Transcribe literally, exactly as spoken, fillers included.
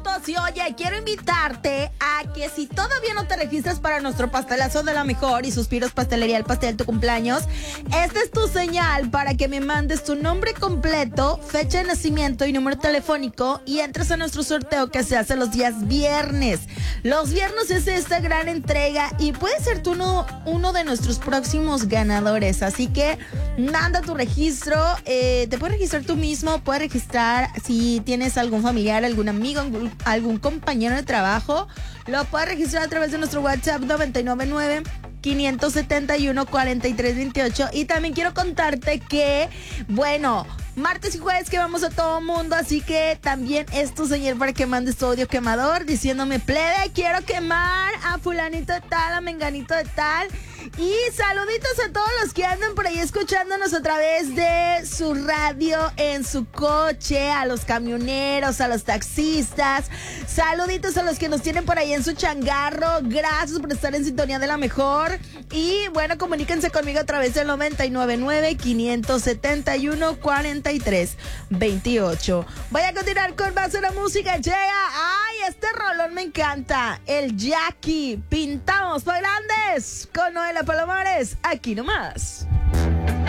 minutos y oye, quiero invitarte a que si todavía no te registras para nuestro pastelazo de la mejor y Suspiros Pastelería, el pastel de tu cumpleaños, esta es tu señal para que me mandes tu nombre completo, fecha de nacimiento y número telefónico y entres a nuestro sorteo que se hace los días viernes. Los viernes es esta gran entrega y puedes ser tú uno, uno de nuestros próximos ganadores, así que manda tu registro, eh, te puedes registrar tú mismo, puedes registrar si tienes algún familiar, algún amigo, algún, algún compañero de trabajo, lo puedes registrar a través de nuestro WhatsApp nueve nueve nueve, cinco siete uno, cuatro tres dos ocho. Y también quiero contarte que, bueno, martes y jueves quemamos a todo mundo, así que también es tu señal para que mandes tu audio quemador diciéndome, plebe, quiero quemar a fulanito de tal, a menganito de tal. Y saluditos a todos los que andan por ahí escuchándonos a través de su radio en su coche, a los camioneros, a los taxistas. Saluditos a los que nos tienen por ahí en su changarro. Gracias por estar en sintonía de la mejor. Y bueno, comuníquense conmigo a través del nueve nueve nueve, cinco siete uno, cuatro tres dos ocho. Voy a continuar con más de la música. Llega, ay, este rolón me encanta. El Jackie. Pintamos por grandes con Noela Palomares, aquí nomás.